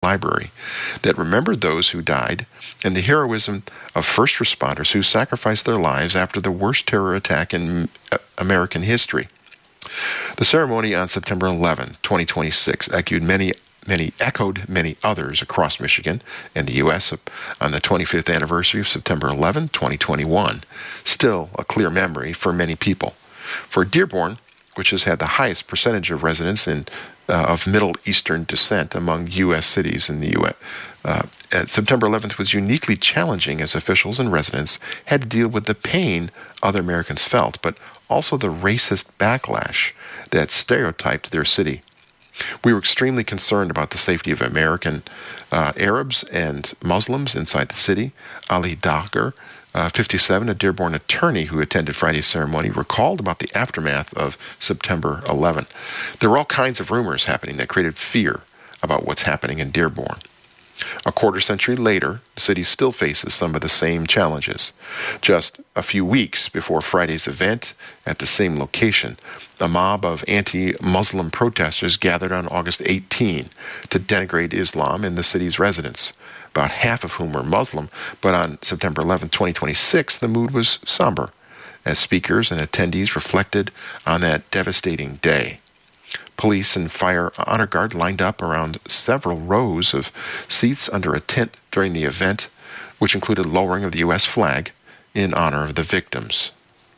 library that remembered those who died and the heroism of first responders who sacrificed their lives after the worst terror attack in American history. The ceremony on September 11, 2026, echoed many others across Michigan and the U.S. on the 25th anniversary of September 11, 2021. Still a clear memory for many people. For Dearborn, which has had the highest percentage of residents of Middle Eastern descent among U.S. cities in the U.S., September 11th was uniquely challenging as officials and residents had to deal with the pain other Americans felt, but also the racist backlash that stereotyped their city. We were extremely concerned about the safety of American Arabs and Muslims inside the city. Ali Dagher, 57, a Dearborn attorney who attended Friday's ceremony, recalled about the aftermath of September 11. There were all kinds of rumors happening that created fear about what's happening in Dearborn. A quarter century later, the city still faces some of the same challenges. Just a few weeks before Friday's event at the same location, a mob of anti-Muslim protesters gathered on August 18 to denigrate Islam in the city's residents, about half of whom were Muslim. But on September 11, 2026, the mood was somber as speakers and attendees reflected on that devastating day. Police and fire honor guard lined up around several rows of seats under a tent during the event, which included lowering of the U.S. flag in honor of the victims.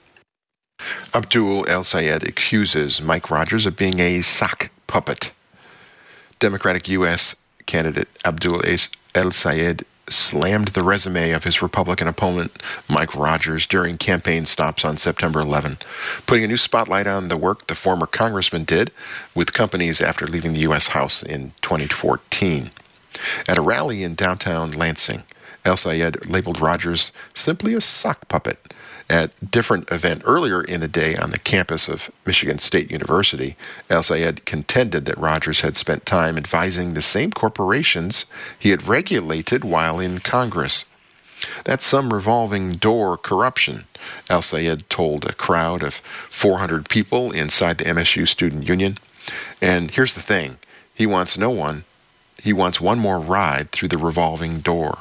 Abdul El-Sayed accuses Mike Rogers of being a sock puppet. Democratic U.S. candidate Abdul El-Sayed slammed the resume of his Republican opponent, Mike Rogers, during campaign stops on September 11, putting a new spotlight on the work the former congressman did with companies after leaving the U.S. House in 2014. At a rally in downtown Lansing, El-Sayed labeled Rogers simply a sock puppet. At a different event earlier in the day on the campus of Michigan State University, El-Sayed contended that Rogers had spent time advising the same corporations he had regulated while in Congress. That's some revolving door corruption, El-Sayed told a crowd of 400 people inside the MSU Student Union. And here's the thing, he wants one more ride through the revolving door.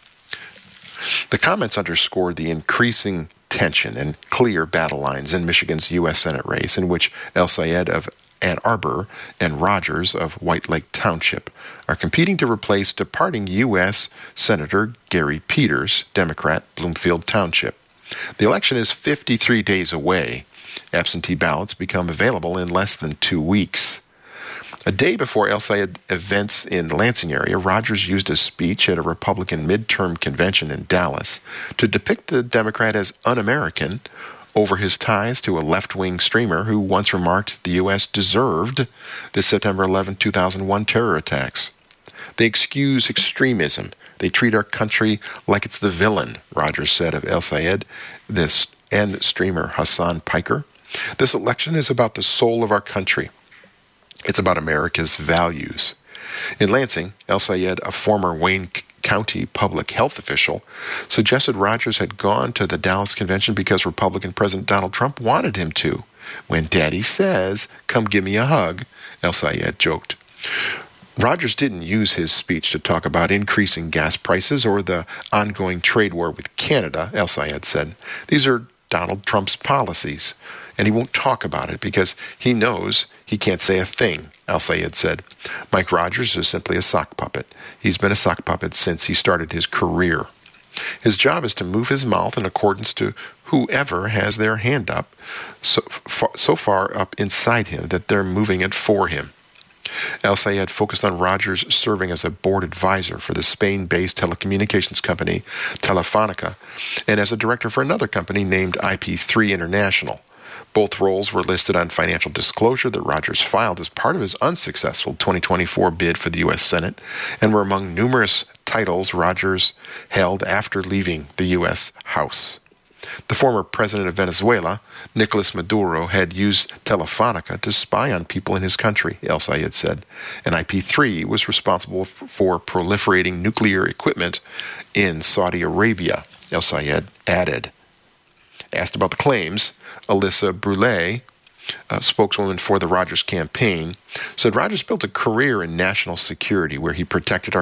The comments underscored the increasing tension and clear battle lines in Michigan's U.S. Senate race, in which El-Sayed of Ann Arbor and Rogers of White Lake Township are competing to replace departing U.S. Senator Gary Peters, Democrat, Bloomfield Township. The election is 53 days away. Absentee ballots become available in less than 2 weeks. A day before El-Sayed events in the Lansing area, Rogers used a speech at a Republican midterm convention in Dallas to depict the Democrat as un-American over his ties to a left-wing streamer who once remarked the U.S. deserved the September 11, 2001 terror attacks. They excuse extremism. They treat our country like it's the villain, Rogers said of El-Sayed and streamer Hassan Piker. This election is about the soul of our country. It's about America's values. In Lansing, El-Sayed, a former Wayne County public health official, suggested Rogers had gone to the Dallas convention because Republican President Donald Trump wanted him to. When Daddy says, "Come give me a hug," El-Sayed joked. Rogers didn't use his speech to talk about increasing gas prices or the ongoing trade war with Canada, El-Sayed said. These are Donald Trump's policies, and he won't talk about it because he knows he can't say a thing, El-Sayed said. Mike Rogers is simply a sock puppet. He's been a sock puppet since he started his career. His job is to move his mouth in accordance to whoever has their hand up, so far up inside him that they're moving it for him. El-Sayed focused on Rogers serving as a board advisor for the Spain-based telecommunications company Telefonica and as a director for another company named IP3 International. Both roles were listed on financial disclosure that Rogers filed as part of his unsuccessful 2024 bid for the U.S. Senate and were among numerous titles Rogers held after leaving the U.S. House. The former president of Venezuela, Nicolas Maduro, had used Telefonica to spy on people in his country, El-Sayed said, and IP3 was responsible for proliferating nuclear equipment in Saudi Arabia, El-Sayed added. Asked about the claims, Alyssa Brule, a spokeswoman for the Rogers campaign, said Rogers built a career in national security where he protected our